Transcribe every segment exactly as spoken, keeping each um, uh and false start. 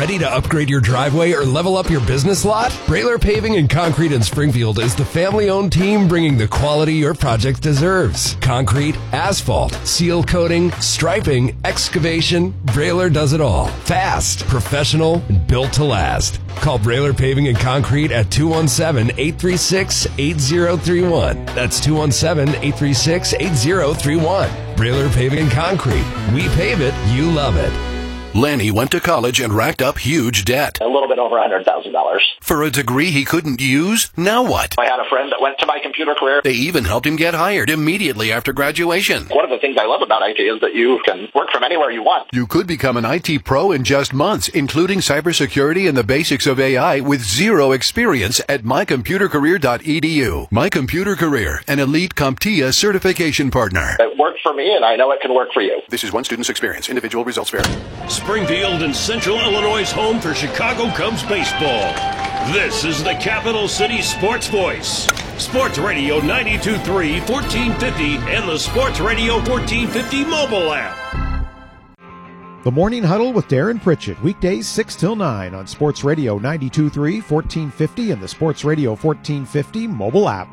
Ready to upgrade your driveway or level up your business lot? Brailer Paving and Concrete in Springfield is the family-owned team bringing the quality your project deserves. Concrete, asphalt, seal coating, striping, excavation, Brailer does it all. Fast, professional, and built to last. Call Brailer Paving and Concrete at two one seven, eight three six, eight zero three one. That's two one seven, eight three six, eight zero three one. Brailer Paving and Concrete. We pave it, you love it. Lanny went to college and racked up huge debt. A little bit over one hundred thousand dollars. For a degree he couldn't use? Now what? I had a friend that went to my computer career. They even helped him get hired immediately after graduation. One of the things I love about I T is that you can work from anywhere you want. You could become an I T pro in just months, including cybersecurity and the basics of A I with zero experience at my computer career dot e d u. My Computer Career, an elite CompTIA certification partner. It worked for me, and I know it can work for you. This is one student's experience. Individual results vary. Springfield and Central Illinois' home for Chicago Cubs baseball. This is the Capital City Sports Voice. Sports Radio ninety-two point three, fourteen fifty, and the Sports Radio fourteen fifty mobile app. The Morning Huddle with Darren Pritchett, weekdays six till nine on Sports Radio ninety-two point three, fourteen fifty, and the Sports Radio fourteen fifty mobile app.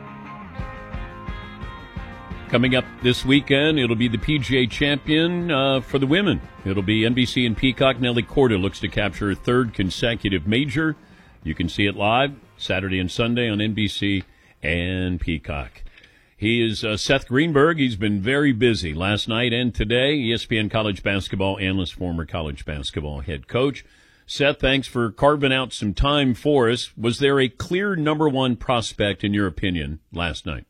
Coming up this weekend, it'll be the P G A champion uh, for the women. It'll be N B C and Peacock. Nelly Korda looks to capture her third consecutive major. You can see it live Saturday and Sunday on N B C and Peacock. He is uh, Seth Greenberg. He's been very busy last night and today. E S P N college basketball analyst, former college basketball head coach. Seth, thanks for carving out some time for us. Was there a clear number one prospect, in your opinion, last night?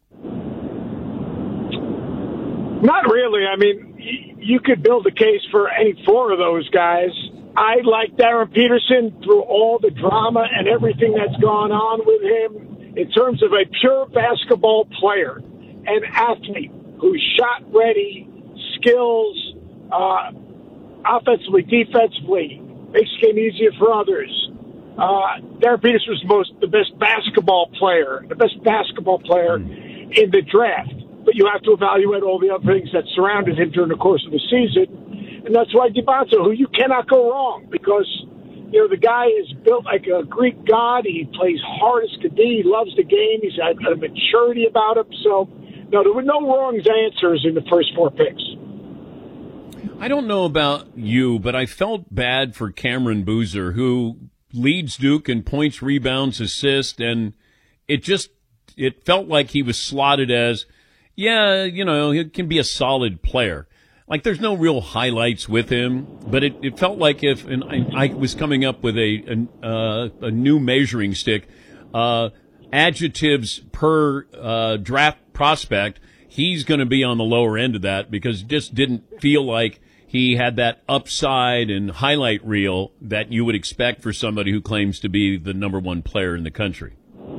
Not really. I mean, you could build a case for any four of those guys. I like Darren Peterson through all the drama and everything that's gone on with him in terms of a pure basketball player, an athlete who's shot ready, skills, uh, offensively, defensively, makes the game easier for others. Uh, Darren Peterson was the most, the best basketball player, the best basketball player in the draft. But you have to evaluate all the other things that surrounded him during the course of the season. And that's why DiBonzo, who you cannot go wrong, because, you know, the guy is built like a Greek god. He plays hard as could be. He loves the game. He's had a maturity about him. So, no, there were no wrong answers in the first four picks. I don't know about you, but I felt bad for Cameron Boozer, who leads Duke in points, rebounds, assists, and it just it felt like he was slotted as, yeah, you know, he can be a solid player. Like, there's no real highlights with him, but it, it felt like if, and I, I was coming up with a a, uh, a new measuring stick, uh, adjectives per uh, draft prospect, he's going to be on the lower end of that because it just didn't feel like he had that upside and highlight reel that you would expect for somebody who claims to be the number one player in the country.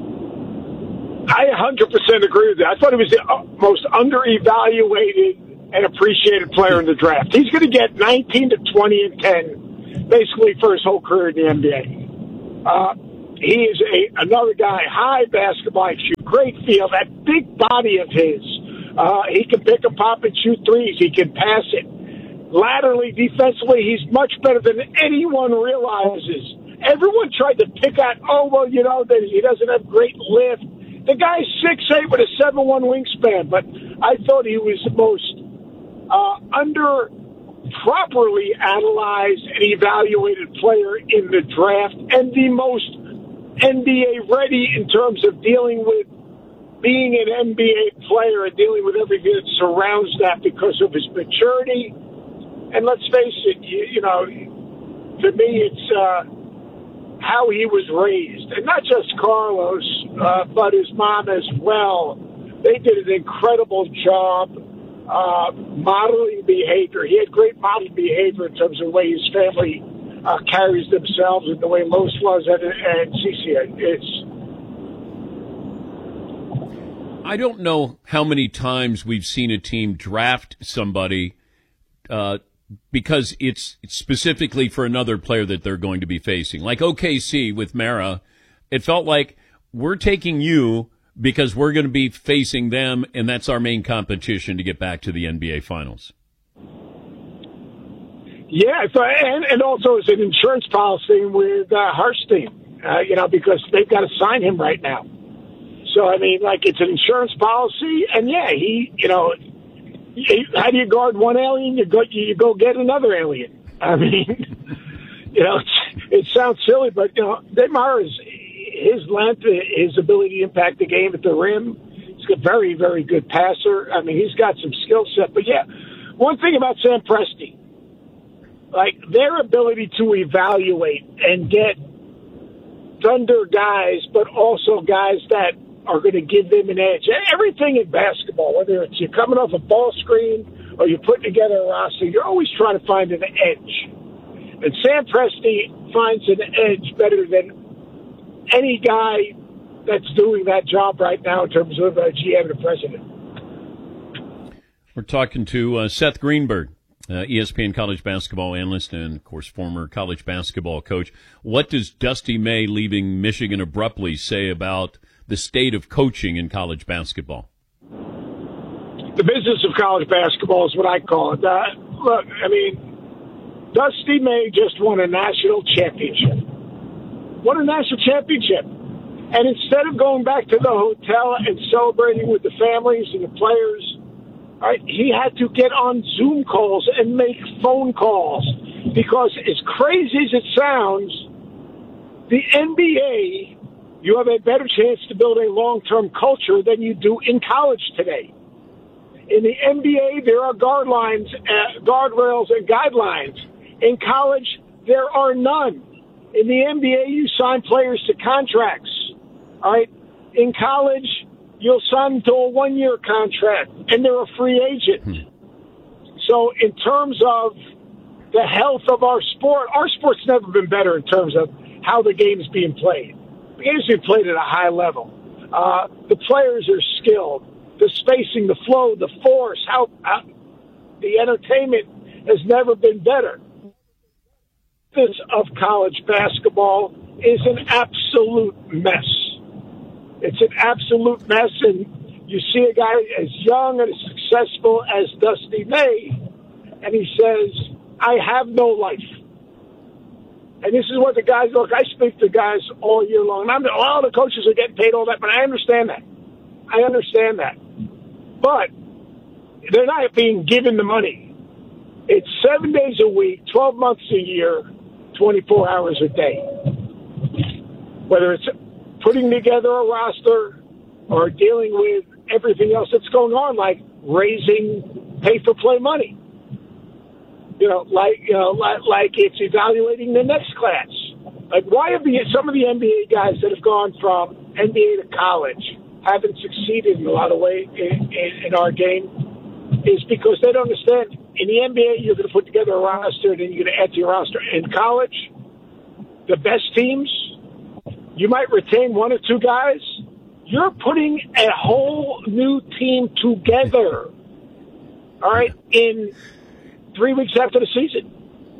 I one hundred percent agree with that. I thought he was the most under-evaluated and appreciated player in the draft. He's going to get nineteen to twenty and ten, basically for his whole career in the N B A. Uh, he is a, another guy, high basketball I Q, great feel, that big body of his. Uh, he can pick a pop and shoot threes. He can pass it. Laterally, defensively, he's much better than anyone realizes. Everyone tried to pick out, oh, well, you know, that he doesn't have great lift. The guy's six eight with a seven one wingspan, but I thought he was the most uh, under properly analyzed and evaluated player in the draft and the most N B A ready in terms of dealing with being an N B A player and dealing with everything that surrounds that because of his maturity. And let's face it, you, you know, to me it's uh, how he was raised. And not just Carlos, uh, but his mom as well. They did an incredible job uh, modeling behavior. He had great modeling behavior in terms of the way his family uh, carries themselves and the way Los was and, and Cece. It's I don't know how many times we've seen a team draft somebody uh, because it's specifically for another player that they're going to be facing. Like O K C with Mara, it felt like we're taking you because we're going to be facing them, and that's our main competition to get back to the N B A Finals. Yeah, so, and, and also it's an insurance policy with uh, Harstein, uh, you know, because they've got to sign him right now. So, I mean, like, it's an insurance policy, and, yeah, he, you know, he, how do you guard one alien? You go, you go get another alien. I mean, you know, it's, it sounds silly, but, you know, Dave Myers, his length, his ability to impact the game at the rim, he's a very, very good passer. I mean, he's got some skill set. But, yeah, one thing about Sam Presti, like, their ability to evaluate and get Thunder guys, but also guys that are going to give them an edge. Everything in basketball, whether it's you're coming off a ball screen or you're putting together a roster, you're always trying to find an edge. And Sam Presti finds an edge better than any guy that's doing that job right now in terms of a G M and a president. We're talking to uh, Seth Greenberg, uh, E S P N college basketball analyst and, of course, former college basketball coach. What does Dusty May leaving Michigan abruptly say about the state of coaching in college basketball? The business of college basketball is what I call it. Uh, look, I mean, Dusty May just won a national championship. Won a national championship. And instead of going back to the hotel and celebrating with the families and the players, all right, he had to get on Zoom calls and make phone calls. Because as crazy as it sounds, the N B A, you have a better chance to build a long-term culture than you do in college today. In the N B A, there are guard lines, uh, guardrails, and guidelines. In college, there are none. In the N B A, you sign players to contracts. All right. In college, you'll sign them to a one-year contract, and they're a free agent. Hmm. So, in terms of the health of our sport, our sport's never been better in terms of how the game is being played. The game's being played at a high level. Uh, the players are skilled. The spacing, the flow, the force, how, how the entertainment has never been better. This of college basketball is an absolute mess. It's an absolute mess, and you see a guy as young and as successful as Dusty May, and he says, I have no life. And this is what the guys, look, I speak to guys all year long. And I'm, all the coaches are getting paid all that, but I understand that. I understand that. But they're not being given the money. It's seven days a week, twelve months a year, twenty-four hours a day. Whether it's putting together a roster or dealing with everything else that's going on, like raising pay-for-play money. You know, like you know, like, like it's evaluating the next class. Like, why have the, some of the N B A guys that have gone from N B A to college haven't succeeded in a lot of ways in, in, in our game? Is because they don't understand. In the N B A, you're going to put together a roster, and then you're going to add to your roster. In college, the best teams, you might retain one or two guys. You're putting a whole new team together. All right, in three weeks after the season.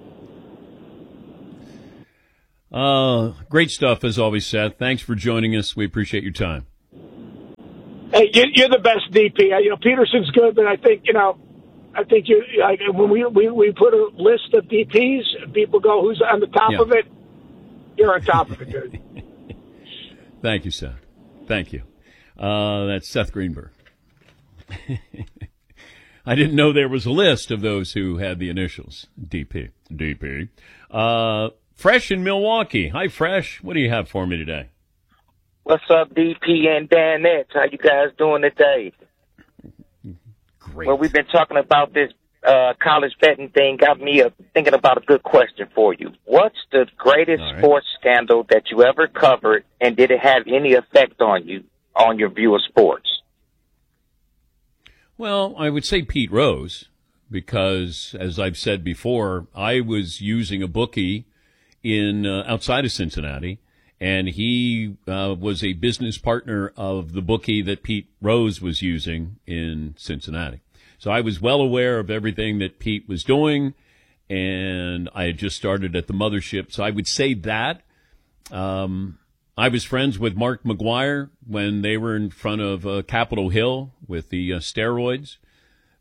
Uh, great stuff as always, Seth. Thanks for joining us. We appreciate your time. Hey, you're the best D P. You know, Peterson's good, but I think, you know, I think you like when we, we we put a list of D Ps, people go, who's on the top yeah. of it? You're on top of it, dude. Thank you, Seth. Thank you. Uh, that's Seth Greenberg. I didn't know there was a list of those who had the initials D P. D P. Uh, Fresh in Milwaukee. Hi, Fresh. What do you have for me today? What's up, D P and Dan Nets? How you guys doing today? Great. Well, we've been talking about this uh, college betting thing. Got me uh, thinking about a good question for you. What's the greatest right. sports scandal that you ever covered, and did it have any effect on you, on your view of sports? Well, I would say Pete Rose, because, as I've said before, I was using a bookie in uh, outside of Cincinnati, and he uh, was a business partner of the bookie that Pete Rose was using in Cincinnati. So I was well aware of everything that Pete was doing, and I had just started at the mothership. So I would say that. Um, I was friends with Mark McGuire when they were in front of uh, Capitol Hill with the uh, steroids.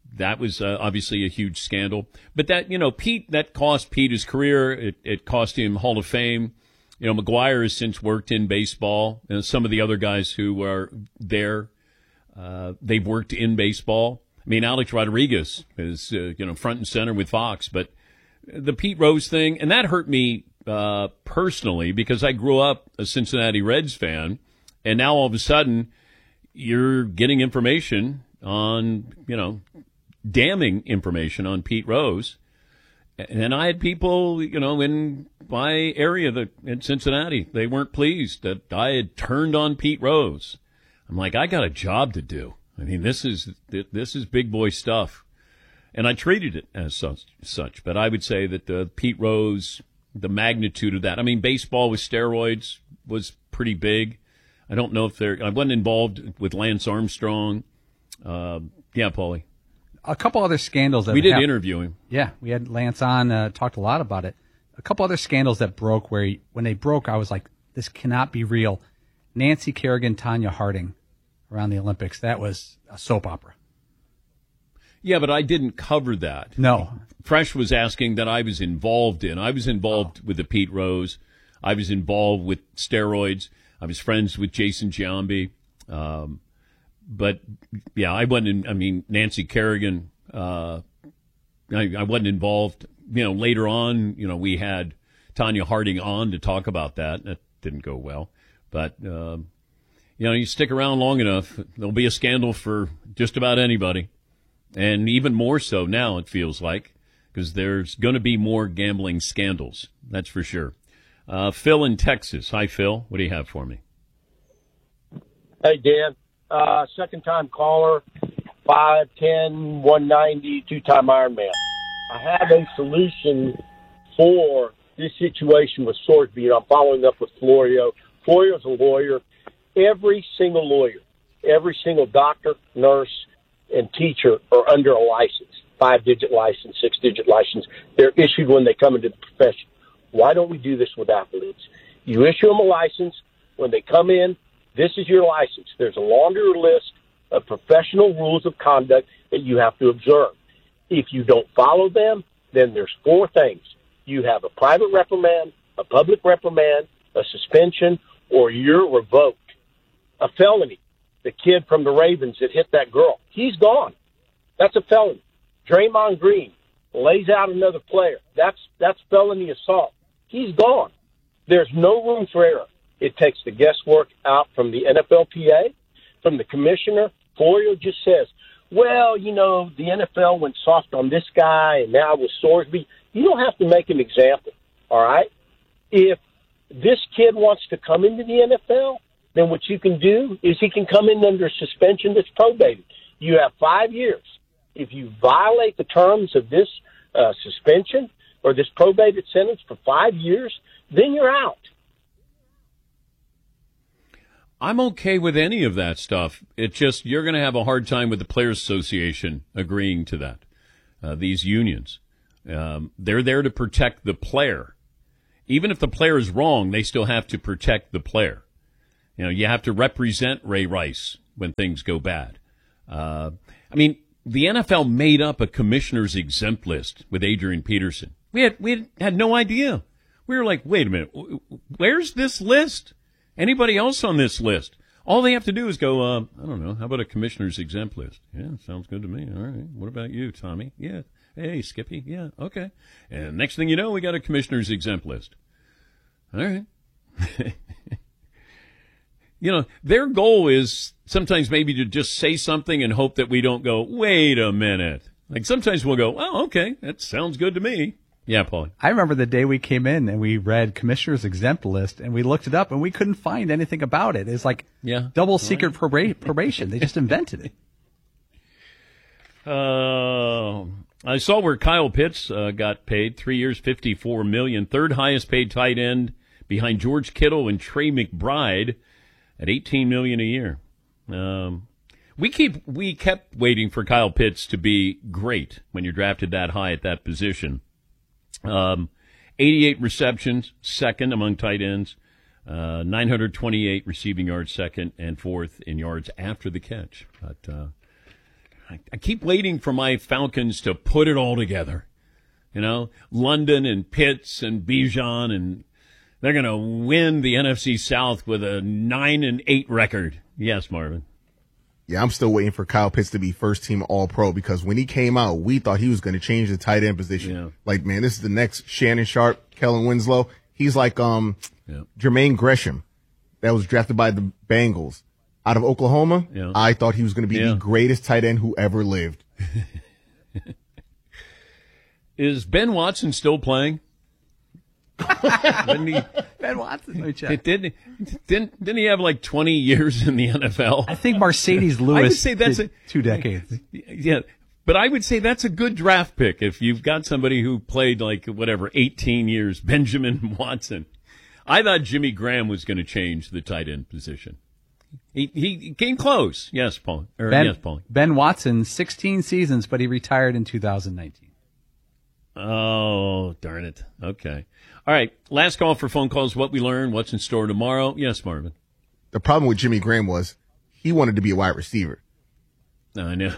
that was uh, obviously a huge scandal. But that, you know, Pete, that cost Pete his career. It, it cost him Hall of Fame. You know, McGuire has since worked in baseball. And some of the other guys who are there, uh, they've worked in baseball. I mean, Alex Rodriguez is, uh, you know, front and center with Fox. But the Pete Rose thing, and that hurt me uh, personally because I grew up a Cincinnati Reds fan. And now all of a sudden you're getting information on, you know, damning information on Pete Rose. And I had people, you know, in my area that in Cincinnati, they weren't pleased that I had turned on Pete Rose. I'm like, I got a job to do. I mean, this is this is big boy stuff. And I treated it as such. such. But I would say that the Pete Rose, the magnitude of that. I mean, baseball with steroids was pretty big. I don't know if they're – I wasn't involved with Lance Armstrong. Uh, yeah, Paulie. A couple other scandals that we did happened. interview him. Yeah, we had Lance on, uh, talked a lot about it. A couple other scandals that broke where he, when they broke, I was like, this cannot be real. Nancy Kerrigan, Tanya Harding around the Olympics. That was a soap opera. Yeah, but I didn't cover that. No. Fresh was asking that I was involved in. I was involved oh. with the Pete Rose. I was involved with steroids. I was friends with Jason Giambi. Um, but, yeah, I wasn't in, I mean, Nancy Kerrigan, uh, I, I wasn't involved. You know, later on, you know, we had Tanya Harding on to talk about that. That didn't go well. But, um, you know, you stick around long enough, there'll be a scandal for just about anybody. And even more so now, it feels like, because there's going to be more gambling scandals. That's for sure. Uh, Phil in Texas. Hi, Phil. What do you have for me? Hey, Dan. Uh, second-time caller, five ten, one ninety, two-time Ironman. I have a solution for this situation with Sorsby, and I'm following up with Florio. Florio's a lawyer. Every single lawyer, every single doctor, nurse, and teacher are under a license, five-digit license, six-digit license. They're issued when they come into the profession. Why don't we do this with athletes? You issue them a license. When they come in, this is your license. There's a longer list of professional rules of conduct that you have to observe. If you don't follow them, then there's four things. You have a private reprimand, a public reprimand, a suspension, or you're revoked. A felony. The kid from the Ravens that hit that girl, he's gone. That's a felony. Draymond Green lays out another player. That's that's felony assault. He's gone. There's no room for error. It takes the guesswork out from the N F L P A, from the commissioner. Florio just says, well, you know, the N F L went soft on this guy, and now with Sorsby. You don't have to make an example, all right? If this kid wants to come into the N F L, then what you can do is he can come in under suspension that's probated. You have five years. If you violate the terms of this uh, suspension or this probated sentence for five years, then you're out. I'm okay with any of that stuff. It's just you're going to have a hard time with the Players Association agreeing to that, uh, these unions. Um, they're there to protect the player. Even if the player is wrong, they still have to protect the player. You know, you have to represent Ray Rice when things go bad. Uh, I mean, the N F L made up a commissioner's exempt list with Adrian Peterson. We had we had, had no idea. We were like, wait a minute, where's this list? Anybody else on this list? All they have to do is go, uh, I don't know, how about a commissioner's exempt list? Yeah, sounds good to me. All right. What about you, Tommy? Yeah. Hey, Skippy. Yeah, okay. And next thing you know, we got a commissioner's exempt list. All right. You know, their goal is sometimes maybe to just say something and hope that we don't go, wait a minute. Like sometimes we'll go, oh, okay, that sounds good to me. Yeah, Paulie. I remember the day we came in and we read Commissioner's Exempt List and we looked it up and we couldn't find anything about it. It's like yeah. double secret proba- probation. They just invented it. Uh, I saw where Kyle Pitts uh, got paid, three years, fifty-four million dollars, third highest paid tight end behind George Kittle and Trey McBride at eighteen million dollars a year. Um, we keep we kept waiting for Kyle Pitts to be great when you're drafted that high at that position. Um, eighty-eight receptions, second among tight ends, uh, nine hundred twenty-eight receiving yards, second and fourth in yards after the catch. But uh, I, I keep waiting for my Falcons to put it all together. You know, London and Pitts and Bijan, and they're going to win the N F C South with a nine and eight record. Yes, Marvin. Yeah, I'm still waiting for Kyle Pitts to be first team All Pro, because when he came out, we thought he was going to change the tight end position. Yeah. Like, man, this is the next Shannon Sharp, Kellen Winslow. He's like um yeah. Jermaine Gresham that was drafted by the Bengals out of Oklahoma. Yeah. I thought he was going to be yeah. the greatest tight end who ever lived. Is Ben Watson still playing? he, Ben Watson. Didn't, didn't didn't he have like twenty years in the N F L? I think Mercedes Lewis. I would say that's a, two decades. Yeah, but I would say that's a good draft pick if you've got somebody who played like whatever eighteen years. Benjamin Watson. I thought Jimmy Graham was going to change the tight end position. He he came close. Yes, Paul. Or, ben, yes, Paul. Ben Watson, sixteen seasons, but he retired in two thousand nineteen. Oh, darn it. Okay. All right. Last call for phone calls. What we learned, what's in store tomorrow. Yes, Marvin. The problem with Jimmy Graham was he wanted to be a wide receiver. I know.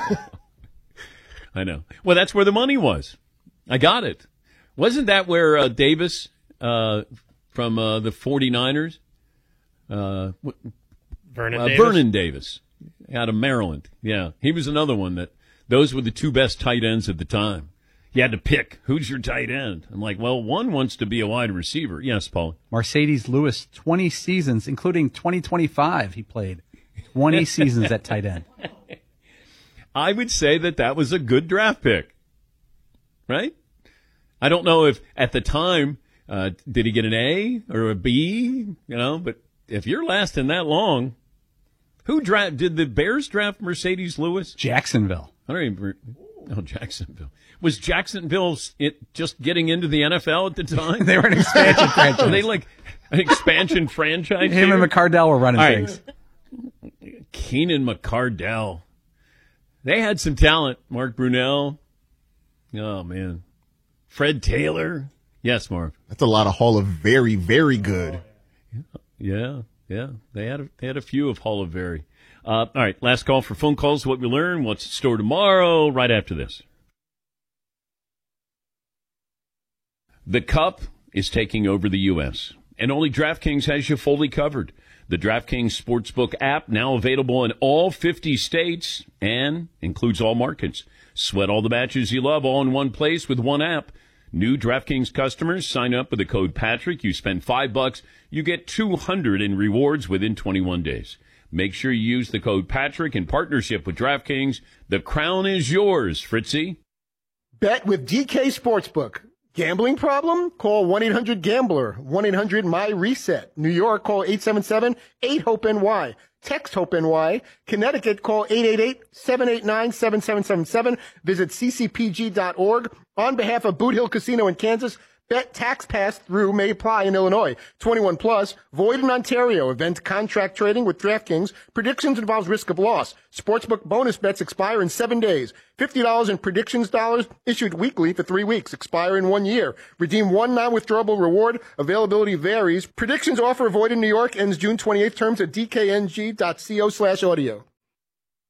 I know. Well, that's where the money was. I got it. Wasn't that where uh, Davis uh, from uh, the 49ers? Uh, Vernon uh, Davis? Vernon Davis out of Maryland. Yeah. He was another one that those were the two best tight ends at the time. You had to pick, who's your tight end? I'm like, well, one wants to be a wide receiver. Yes, Paul. Mercedes Lewis, twenty seasons, including twenty twenty-five, he played. twenty seasons at tight end. I would say that that was a good draft pick, right? I don't know if at the time, uh, did he get an A or a B, you know, but if you're lasting that long, who draft, did the Bears draft Mercedes Lewis? Jacksonville. I don't even, oh, Jacksonville. Was Jacksonville it just getting into the N F L at the time? They were an expansion franchise. Were they like an expansion franchise? Him here? And McCardell were running All things. Right. Keenan McCardell. They had some talent. Mark Brunell. Oh, man. Fred Taylor. Yes, Mark. That's a lot of Hall of Very, very good. Yeah, yeah. They had a, they had a few of Hall of Very. Uh, all right, last call for phone calls. What we learn, what's in store tomorrow, right after this. The Cup is taking over the U S, and only DraftKings has you fully covered. The DraftKings Sportsbook app, now available in all fifty states and includes all markets. Sweat all the matches you love all in one place with one app. New DraftKings customers sign up with the code Patrick. You spend five bucks, you get two hundred in rewards within twenty-one days. Make sure you use the code Patrick in partnership with DraftKings. The crown is yours, Fritzy. Bet with D K Sportsbook. Gambling problem? Call one eight hundred gambler, one eight hundred my reset. New York, call eight seven seven eight hope N Y. Text HOPE-NY. Connecticut, call eight eight eight seven eight nine seven seven seven seven. Visit c c p g dot org. On behalf of Boot Hill Casino in Kansas, bet tax pass-through may apply in Illinois. twenty-one plus, void in Ontario. Event contract trading with DraftKings. Predictions involves risk of loss. Sportsbook bonus bets expire in seven days. fifty dollars in predictions dollars issued weekly for three weeks. Expire in one year. Redeem one non-withdrawable reward. Availability varies. Predictions offer void in New York. Ends June twenty-eighth. Terms at d k n g dot co slash audio.